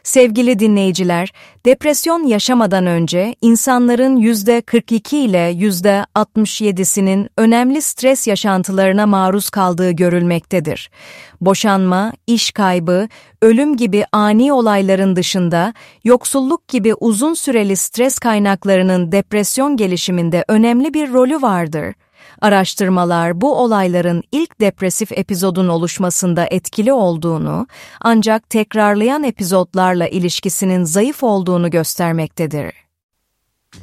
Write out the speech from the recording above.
Sevgili dinleyiciler, depresyon yaşamadan önce insanların %42 ile %67'sinin önemli stres yaşantılarına maruz kaldığı görülmektedir. Boşanma, iş kaybı, ölüm gibi ani olayların dışında, yoksulluk gibi uzun süreli stres kaynaklarının depresyon gelişiminde önemli bir rolü vardır. Araştırmalar bu olayların ilk depresif epizodun oluşmasında etkili olduğunu, ancak tekrarlayan epizotlarla ilişkisinin zayıf olduğunu göstermektedir.